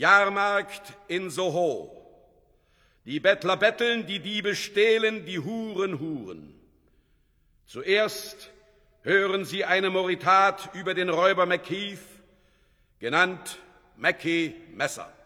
Jahrmarkt in Soho. Die Bettler betteln, die Diebe stehlen, die Huren huren. Zuerst hören Sie eine Moritat über den Räuber McKeith, genannt Mackie Messer.